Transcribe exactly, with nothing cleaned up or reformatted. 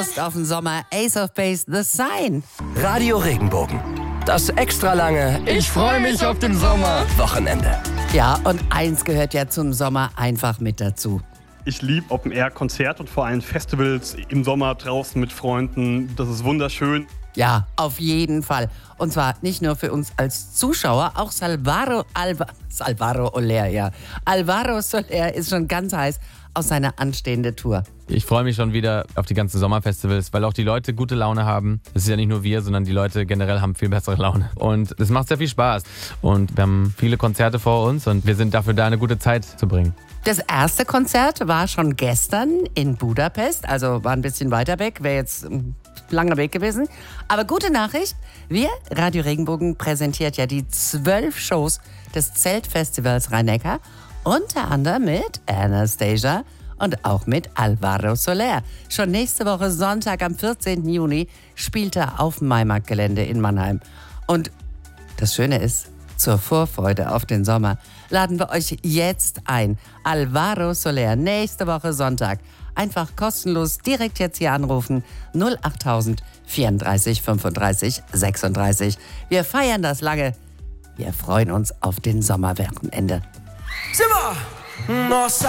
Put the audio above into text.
auf den Sommer, Ace of Base, The Sign. Radio Regenbogen. Das extra lange Ich freue mich auf den Sommer. Wochenende. Ja, und eins gehört ja zum Sommer einfach mit dazu. Ich liebe Open-Air-Konzerte und vor allem Festivals im Sommer draußen mit Freunden. Das ist wunderschön. Ja, auf jeden Fall. Und zwar nicht nur für uns als Zuschauer, auch Salvaro, Alva, Salvaro Oler, ja. Alvaro Soler ist schon ganz heiß auf seine anstehende Tour. Ich freue mich schon wieder auf die ganzen Sommerfestivals, weil auch die Leute gute Laune haben. Es ist ja nicht nur wir, sondern die Leute generell haben viel bessere Laune. Und es macht sehr viel Spaß. Und wir haben viele Konzerte vor uns und wir sind dafür da, eine gute Zeit zu bringen. Das erste Konzert war schon gestern in Budapest, also war ein bisschen weiter weg, wäre jetzt ein langer Weg gewesen. Aber gute Nachricht, wir, Radio Regenbogen, präsentiert ja die zwölf Shows des Zeltfestivals Rhein-Neckar, unter anderem mit Anastasia und auch mit Alvaro Soler. Schon nächste Woche Sonntag am vierzehnten Juni spielt er auf dem Maimarktgelände in Mannheim. Und das Schöne ist, zur Vorfreude auf den Sommer laden wir euch jetzt ein. Alvaro Soler, nächste Woche Sonntag. Einfach kostenlos direkt jetzt hier anrufen. null achttausend vierunddreißig fünfunddreißig sechsunddreißig. Wir feiern das lange. Wir freuen uns auf den Sommerwochenende. Simmer! Nossa!